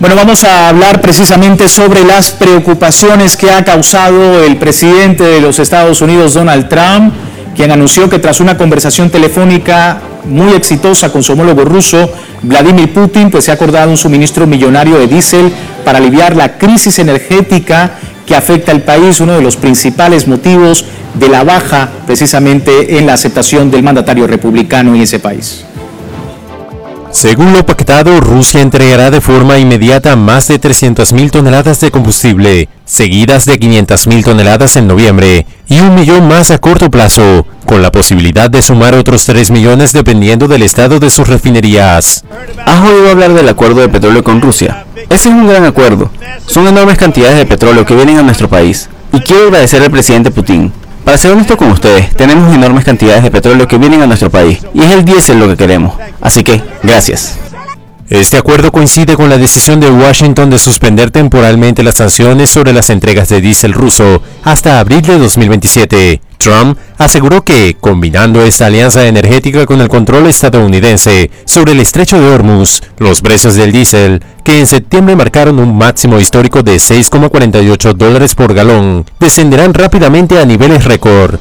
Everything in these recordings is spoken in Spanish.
Bueno, vamos a hablar precisamente sobre las preocupaciones que ha causado el presidente de los Estados Unidos, Donald Trump, quien anunció que tras una conversación telefónica muy exitosa con su homólogo ruso, Vladimir Putin, pues se ha acordado un suministro millonario de diésel para aliviar la crisis energética que afecta al país, uno de los principales motivos de la baja precisamente en la aceptación del mandatario republicano en ese país. Según lo pactado, Rusia entregará de forma inmediata más de 300.000 toneladas de combustible, seguidas de 500.000 toneladas en noviembre, y 1 millón más a corto plazo, con la posibilidad de sumar otros 3 millones dependiendo del estado de sus refinerías. ¿Has oído hablar del acuerdo de petróleo con Rusia? Ese es un gran acuerdo. Son enormes cantidades de petróleo que vienen a nuestro país. Y quiero agradecer al presidente Putin. Para ser honesto con ustedes, tenemos enormes cantidades de petróleo que vienen a nuestro país, y es el diésel lo que queremos. Así que, gracias. Este acuerdo coincide con la decisión de Washington de suspender temporalmente las sanciones sobre las entregas de diésel ruso hasta abril de 2027. Trump aseguró que, combinando esta alianza energética con el control estadounidense sobre el estrecho de Hormuz, los precios del diésel, que en septiembre marcaron un máximo histórico de $6,48 por galón, descenderán rápidamente a niveles récord.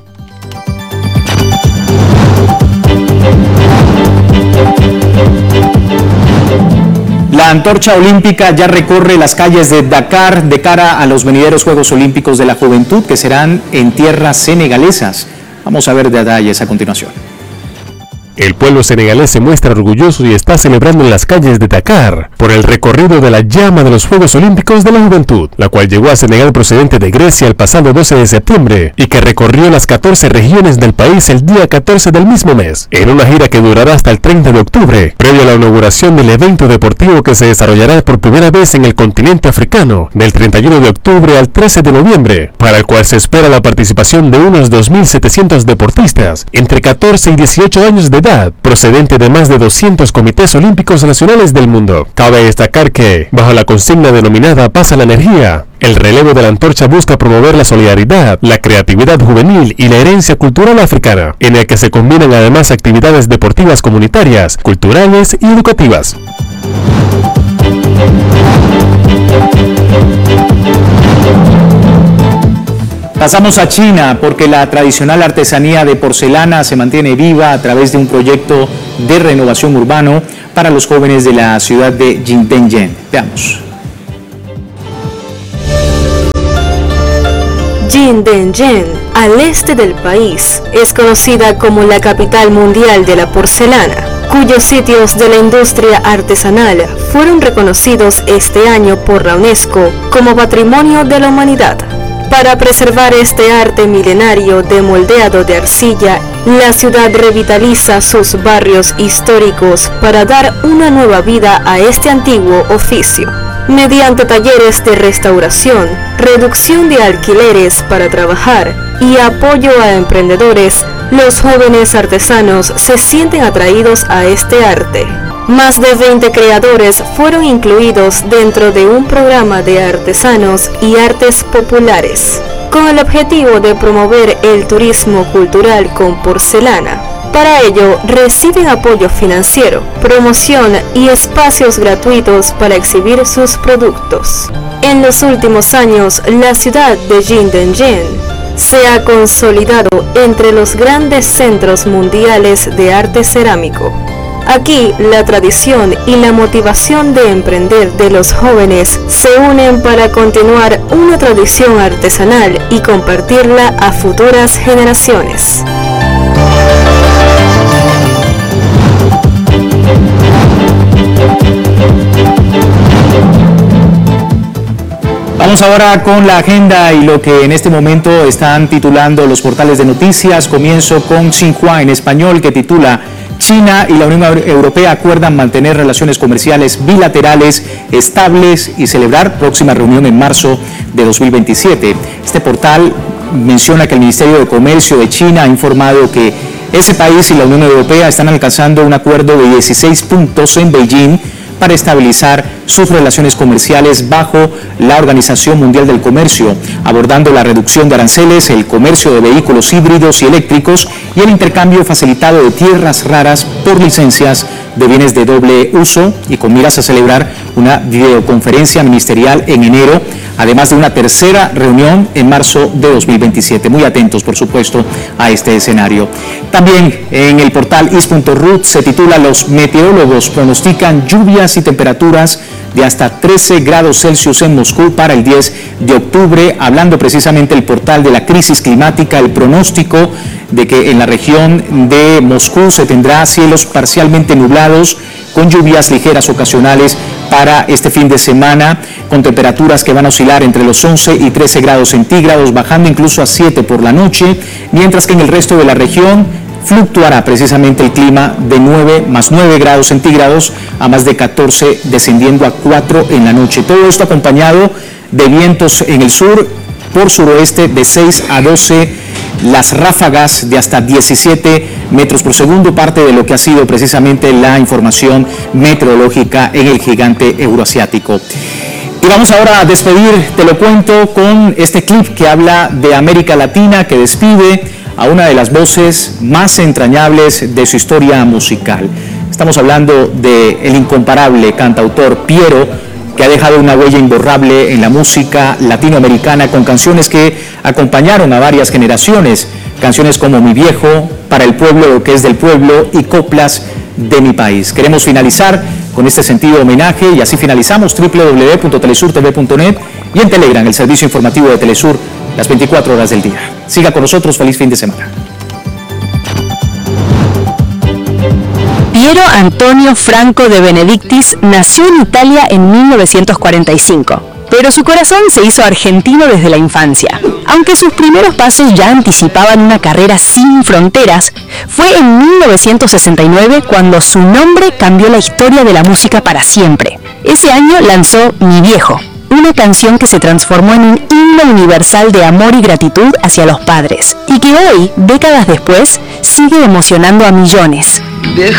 La antorcha olímpica ya recorre las calles de Dakar de cara a los venideros Juegos Olímpicos de la Juventud que serán en tierras senegalesas. Vamos a ver detalles a continuación. El pueblo senegalés se muestra orgulloso y está celebrando en las calles de Dakar por el recorrido de la llama de los Juegos Olímpicos de la Juventud, la cual llegó a Senegal procedente de Grecia el pasado 12 de septiembre y que recorrió las 14 regiones del país el día 14 del mismo mes, en una gira que durará hasta el 30 de octubre, previo a la inauguración del evento deportivo que se desarrollará por primera vez en el continente africano, del 31 de octubre al 13 de noviembre, para el cual se espera la participación de unos 2.700 deportistas entre 14 y 18 años de edad, procedente de más de 200 comités olímpicos nacionales del mundo. Cabe destacar que, bajo la consigna denominada Paz a la Energía, el relevo de la antorcha busca promover la solidaridad, la creatividad juvenil y la herencia cultural africana, en el que se combinan además actividades deportivas comunitarias, culturales y educativas. Pasamos a China porque la tradicional artesanía de porcelana se mantiene viva a través de un proyecto de renovación urbano para los jóvenes de la ciudad de Jingdezhen. Veamos. Jingdezhen, al este del país, es conocida como la capital mundial de la porcelana, cuyos sitios de la industria artesanal fueron reconocidos este año por la UNESCO como Patrimonio de la Humanidad. Para preservar este arte milenario de moldeado de arcilla, la ciudad revitaliza sus barrios históricos para dar una nueva vida a este antiguo oficio. Mediante talleres de restauración, reducción de alquileres para trabajar y apoyo a emprendedores, los jóvenes artesanos se sienten atraídos a este arte. Más de 20 creadores fueron incluidos dentro de un programa de artesanos y artes populares, con el objetivo de promover el turismo cultural con porcelana. Para ello, reciben apoyo financiero, promoción y espacios gratuitos para exhibir sus productos. En los últimos años, la ciudad de Jingdezhen se ha consolidado entre los grandes centros mundiales de arte cerámico. Aquí, la tradición y la motivación de emprender de los jóvenes se unen para continuar una tradición artesanal y compartirla a futuras generaciones. Vamos ahora con la agenda y lo que en este momento están titulando los portales de noticias. Comienzo con Xinhua en español, que titula: China y la Unión Europea acuerdan mantener relaciones comerciales bilaterales estables y celebrar próxima reunión en marzo de 2027. Este portal menciona que el Ministerio de Comercio de China ha informado que ese país y la Unión Europea están alcanzando un acuerdo de 16 puntos en Beijing para estabilizar sus relaciones comerciales bajo la Organización Mundial del Comercio, abordando la reducción de aranceles, el comercio de vehículos híbridos y eléctricos y el intercambio facilitado de tierras raras por licencias de bienes de doble uso, y con miras a celebrar una videoconferencia ministerial en enero, además de una tercera reunión en marzo de 2027. Muy atentos, por supuesto, a este escenario. También en el portal is.ru se titula: Los meteorólogos pronostican lluvias y temperaturas de hasta 13 grados Celsius en Moscú para el 10 de octubre, hablando precisamente el portal de la crisis climática, el pronóstico de que en la región de Moscú se tendrá cielos parcialmente nublados con lluvias ligeras ocasionales para este fin de semana, con temperaturas que van a oscilar entre los 11 y 13 grados centígrados, bajando incluso a 7 por la noche, mientras que en el resto de la región fluctuará precisamente el clima de 9 más 9 grados centígrados a más de 14, descendiendo a 4 en la noche. Todo esto acompañado de vientos en el sur, por suroeste de 6 a 12, las ráfagas de hasta 17 metros por segundo, parte de lo que ha sido precisamente la información meteorológica en el gigante euroasiático. Y vamos ahora a despedir, te lo cuento, con este clip que habla de América Latina, que despide a una de las voces más entrañables de su historia musical. Estamos hablando del incomparable cantautor Piero, que ha dejado una huella imborrable en la música latinoamericana con canciones que acompañaron a varias generaciones, canciones como Mi Viejo, Para el Pueblo lo que es del pueblo y Coplas de mi país. Queremos finalizar con este sentido homenaje y así finalizamos www.telesurtv.net y en Telegram, el servicio informativo de Telesur, las 24 horas del día. Siga con nosotros, feliz fin de semana. Piero Antonio Franco de Benedictis nació en Italia en 1945, pero su corazón se hizo argentino desde la infancia. Aunque sus primeros pasos ya anticipaban una carrera sin fronteras, fue en 1969 cuando su nombre cambió la historia de la música para siempre. Ese año lanzó Mi Viejo, una canción que se transformó en un himno universal de amor y gratitud hacia los padres, y que hoy, décadas después, sigue emocionando a millones. Viejo,